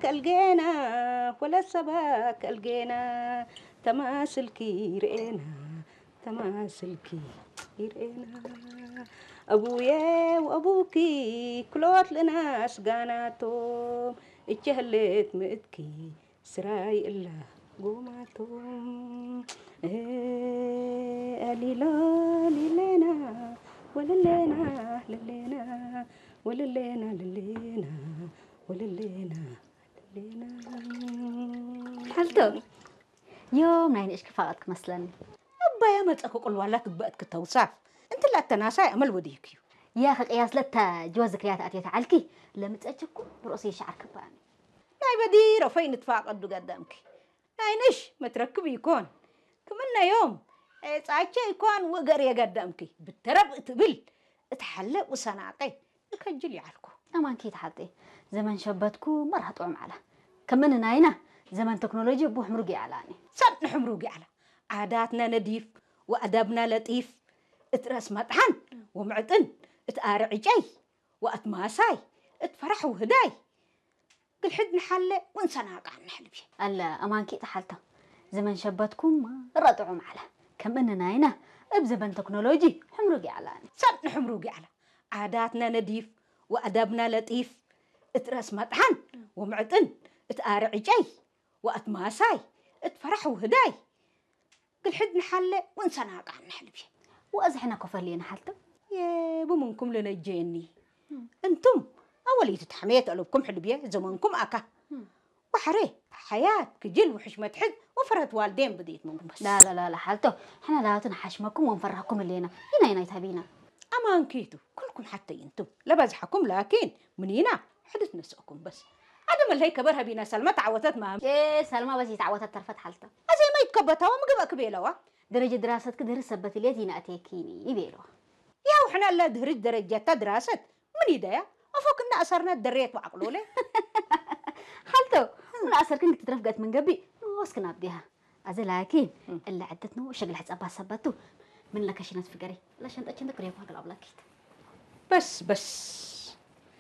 الجينا ولا السباك الجينا تماسلكي رئينا تماسلكي رئينا أبويا وأبوكي كلوت لنا سجاناتهم اتجهلت متكي سراي الله قوماتهم ليلا ليلنا وللينا للينا وللينا للينا وللينا للينا حالته يوم ناين إيش كفاءتك مثلاً أبا يا متأكل كل ولا تبقى كتوصاف أنت لا تناسى أمل وديكيو يا أخي قياس لتا جوازك يا أتيت علكي لما تأجكوا برأسي شعرك باني ناي بدير وفين نتفاق قدو قدامك ناي نش متركب يكون كمنا يوم تعجى يكون وقر يا قدامك بالترب تبل اتحلق وصناعتي اكجلي عليكم أمان كي تحطي زمن شبتكو مرة طعم على كمان ناينا زمن تكنولوجيا بو حمرقي علاني صد حمرقي على عاداتنا نديف وأدبنا لطيف اترس مطحن ومعطن اتقارع جاي واتماساي اتفرح وهداي قل حد نحلق ونصناق عن نحلبي ألا أمان كي تحلته زمن شبتكم مرة طعم على كمان ناينا بزمن تكنولوجي حمرقي علاني صد حمرقي على عاداتنا نديف وأدبنا لطيف اترس مطحن ومعطن اتقارع جاي واتماساي اتفرح وهداي قل حد نحلق ونصناق عن نحلبي وأزحنا كفلين حالته يا بمنكم لنا جيني انتم اولي تتحميت قلوبكم حلبيه زمانكم اكا وحريه حياه كجل وحشمه حد وفرت والدين بديت منكم بس لا حالته احنا لا تنحشمكم ونفرحكم اللينا هنا تهبينا امان كيتو كلكم حتى انتم لا بزحكم لكن منينا حدث نسأكم بس عدم اللي كبرها بينا سلمى تعوتت معهم ايه سلمى بس تعوتت طرفت حالته زي ما يتكبتها ومقبك بيلوا درجة دراستك درس سبت اليتينا أتيكيني يبيلوا يا وحنا لا درج درجة دراسة من يدايا أفوك إن أسرنا الدريت وعقلوا لي حالته أنا أسر كنت ترفقت من قبي واسكنا بديها لكن اللي عدتنا وشغل حس أبا سبتو من لك شنات فقري لا شنت أشنت قريب وهقل أبلاكيت بس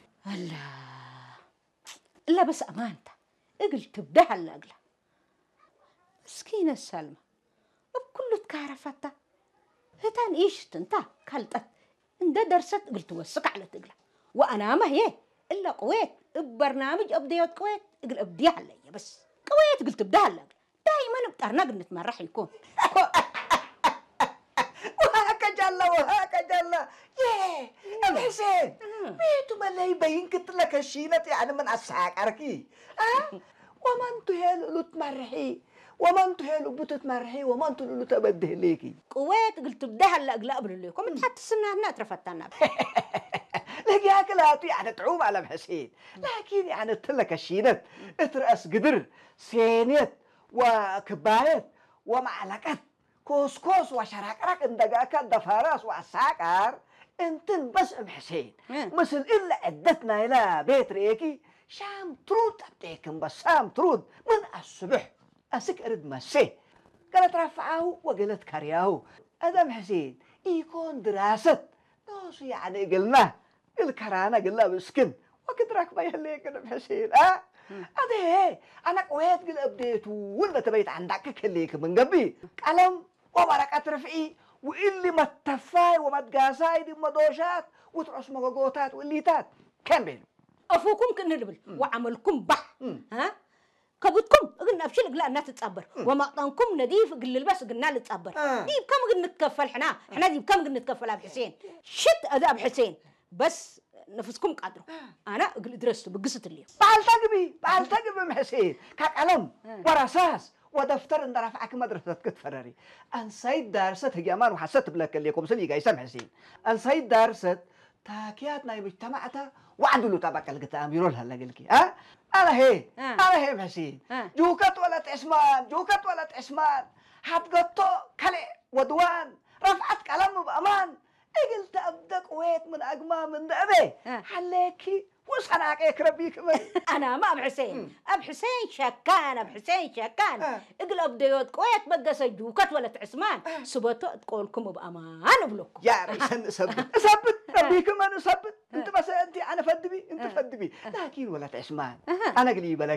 لا بس أمانته اقل تبدها اللي أقله مسكينة سلمى بكل تكارفتها هتان إيش تنتا كالتت إن ده درست قلت وسك على تقله وأنا ما هي إلا قويت ببرنامج أبديات قويت اقل أبديها اللي بس قويت قلت تبدها اللي دائما بترنق نتمرح يكون وهكذا الله ياه الحسين بيتو ما اللي يبين كنت لك الشينة يعني من أسحاق عركي ومن تهيلو تمرحي ومن تهيلو بتتمرحي ومن تهيلو تبده ليكي قويت قلت بدها اللي أقل أبل ليكم انت حتى السنة هنا ترفتنا لكن هكذا يعني تعوم على محسين لكن يعني تلك الشينة اترأس قدر سينيت وكبايت ومعلقات كوس وشراكرك اندقاك الدفارس وعساكر انتن بس ام حسين مثل إلا عدتنا إلى بيت ريكي شام ترود أبتيكم بس شام ترود من الصبح أسك أرد مسي قالت رفعه وقالت كرياه أدم حسين يكون دراسة نوص يعني قلنا الكرانة قلنا بسكن وقد راكبه يهليك أدم حسين أده أنا قويت قل أبديت ولا تبيت عندك كليك من قبي قلم وبركة رفعي واللي ما تفاي وما تقاساي دي مدوشات وترأس مقاقوتات والليتات كم بين أفوكم كنربل وعملكم بح ها كبتكم قلنا أبشل قلنا الناس تتصبر ومقطنكم نديف قل البس قلنا نتصبر دي بكم قلنا نتكفل حنا دي بكم قلنا نتكفل أبو حسين شت أداب حسين بس نفسكم قادروا أنا قل درست بقصة اليوم بعد تقبي محسين كقلم ورصاص ودفتر ان رفعك مدرستك تفرري ان سيد دارست هجمان وحسيت بلك اللي يقوم سلي جاي حسين ان سيد دارست تاكياتنا مجتمعتها وعدلوا تبعك القتام يقول لها لقلكي انا هي حسين جوكت ولا تسمان هتقطو كلي ودوان رفعت كلام بامان قلت ابدا قويت من اقمام من دابي حليكي وصنعك يكربيك أنا ما أبو حسين شكان اقلب ديوت قويت بقى سجوكت ولا تعسمان سبتو تقولكم بأمان بلوكم يا ريسن ثبت ربيكم أنا ثبت أنت بس أنت أنا فدبي لكن ولا تعسمان أنا قليبة